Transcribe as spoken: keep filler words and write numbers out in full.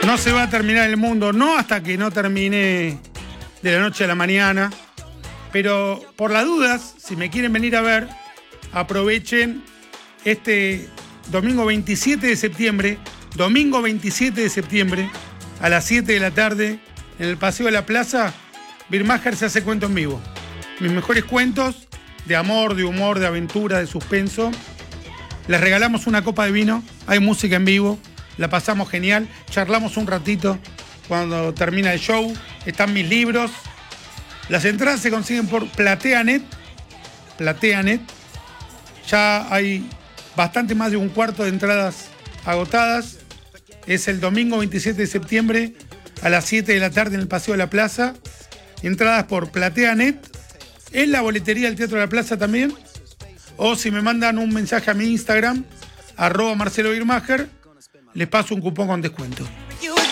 No se va a terminar el mundo, no hasta que no termine de la noche a la mañana. Pero por las dudas, si me quieren venir a ver, aprovechen este domingo veintisiete de septiembre, domingo veintisiete de septiembre, a las siete de la tarde, en el Paseo de la Plaza, Birmacher se hace cuento en vivo. Mis mejores cuentos de amor, de humor, de aventura, de suspenso. Les regalamos una copa de vino, hay música en vivo, la pasamos genial, charlamos un ratito cuando termina el show, están mis libros. Las entradas se consiguen por PlateaNet, PlateaNet. Ya hay bastante más de un cuarto de entradas agotadas. Es el domingo veintisiete de septiembre a las siete de la tarde en el Paseo de la Plaza. Entradas por PlateaNet, en la boletería del Teatro de la Plaza también. O si me mandan un mensaje a mi Instagram, arroba Marcelo Birmacher, les paso un cupón con descuento.